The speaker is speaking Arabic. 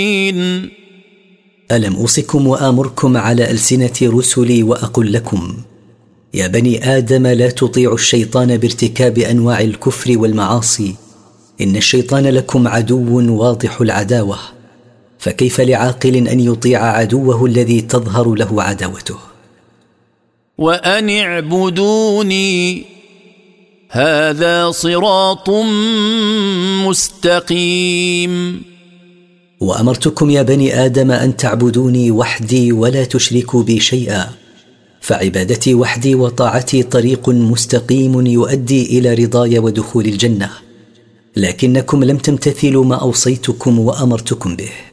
ألم أوصكم وآمركم على ألسنة رسلي وأقل لكم يا بني آدم لا تطيعوا الشيطان بارتكاب أنواع الكفر والمعاصي، إن الشيطان لكم عدو واضح العداوة، فكيف لعاقل أن يطيع عدوه الذي تظهر له عداوته؟ وأن اعبدوني هذا صراط مستقيم. وأمرتكم يا بني آدم أن تعبدوني وحدي ولا تشركوا بي شيئا، فعبادتي وحدي وطاعتي طريق مستقيم يؤدي إلى رضاي ودخول الجنة، لكنكم لم تمتثلوا ما أوصيتكم وأمرتكم به.